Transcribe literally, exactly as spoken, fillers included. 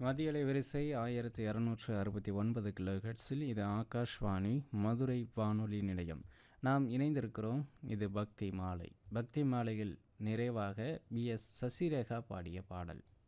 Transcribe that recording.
மத்திய அலை வரிசை ஆயிரத்தி இரநூற்று அறுபத்தி ஒன்பது கிலோஹெர்ட்ஸில் இது ஆகாஷ்வாணி மதுரை வானொலி நிலையம். நாம் இணைந்திருக்கிறோம். இது பக்தி மாலை. பக்தி மாலையில் நிறைவாக பி எஸ் சசிரேகா பாடிய பாடல்.